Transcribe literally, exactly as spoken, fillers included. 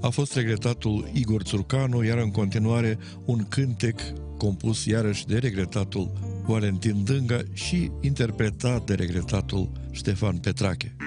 a fost regretatul Igor Țurcanu, iar în continuare un cântec compus iarăși de regretatul Valentin Dânga și interpretat de regretatul Ștefan Petrache.